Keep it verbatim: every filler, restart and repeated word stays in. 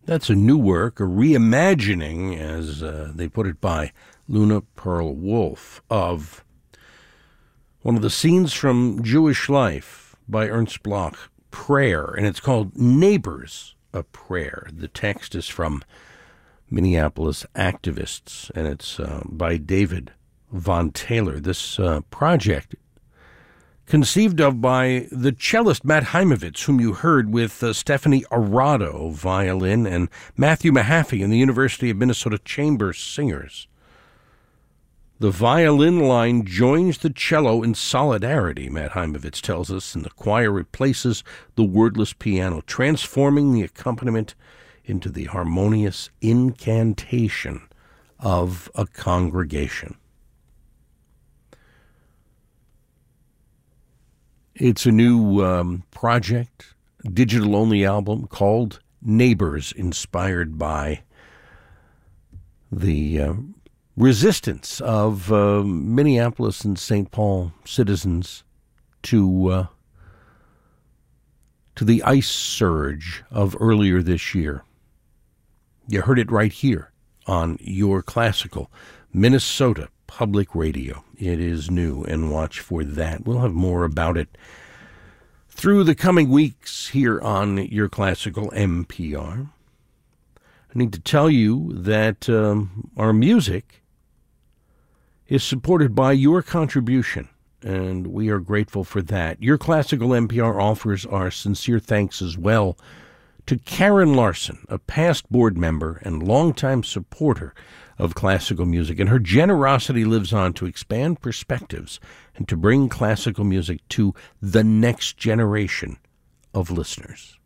That's a new work, a reimagining, as uh, they put it, by Luna Pearl Wolf, of one of the scenes from Jewish Life by Ernst Bloch, Prayer, and it's called Neighbors, a Prayer. The text is from Minneapolis Activists, and it's uh, by David Von Taylor. This uh, project, conceived of by the cellist Matt Heimovitz, whom you heard, with uh, Stephanie Arado, violin, and Matthew Mahaffey in the University of Minnesota Chamber Singers. The violin line joins the cello in solidarity, Matt Heimovitz tells us, and the choir replaces the wordless piano, transforming the accompaniment into the harmonious incantation of a congregation. It's a new um, project, digital-only album called Neighbors, inspired by the uh, resistance of uh, Minneapolis and Saint Paul citizens to uh, to the ice surge of earlier this year. You heard it right here on Your Classical Minnesota Public Radio. It is new, and watch for that. We'll have more about it through the coming weeks here on Your Classical M P R. I need to tell you that um, our music is supported by your contribution, and we are grateful for that. Your Classical M P R offers our sincere thanks as well to Karen Larson, a past board member and longtime supporter of classical music, and her generosity lives on to expand perspectives and to bring classical music to the next generation of listeners.